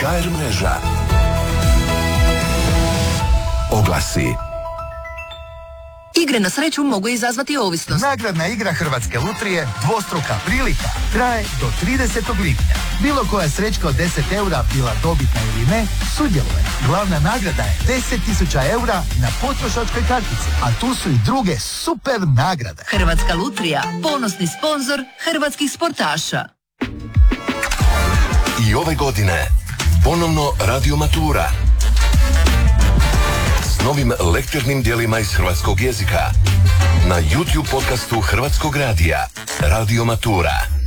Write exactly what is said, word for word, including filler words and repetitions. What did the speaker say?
ha er mreža. Oglasi. Igre na sreću mogu izazvati ovisnost. Nagradna igra Hrvatske lutrije Dvostruka prilika traje do tridesetog lipnja. Bilo koja srećka od deset eura, bila dobitna ili ne, sudjeluje. Glavna nagrada je deset tisuća eura na potrošačkoj kartici, a tu su i druge super nagrade. Hrvatska lutrija, ponosni sponzor hrvatskih sportaša. I ove godine ponovno radio matura s novim lektirnim dijelima iz hrvatskog jezika na YouTube podcastu Hrvatskog radija Radio Matura.